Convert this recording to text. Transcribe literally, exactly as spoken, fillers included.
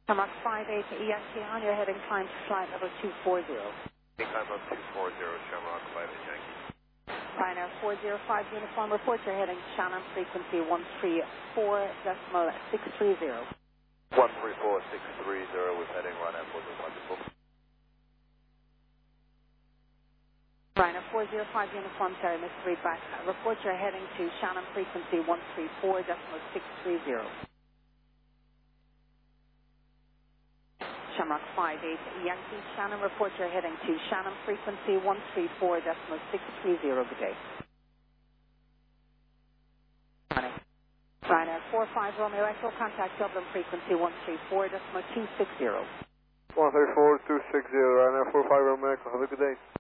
Shamrock five eight Yankee on your heading climb to flight level two four zero. Climb up two four zero, Shamrock five eight Yankee. Ryanair four zero five uniform, report your heading Shannon frequency one three four decimal six three zero. one three four six three zero with heading Ryanair four zero five uniform. Ryanair four zero five uniform, sorry, Mister Reed back. Report your heading to Shannon frequency one three four decimal six three zero. Shamrock five eight Yankee Shannon, report your heading to Shannon frequency one three four decimal six three zero. Good day. Morning. Ryanair four five Romeo Echo, contact Dublin frequency one three four decimal two six zero. one three four two six zero, Ryanair four five Romeo Echo, have a good day.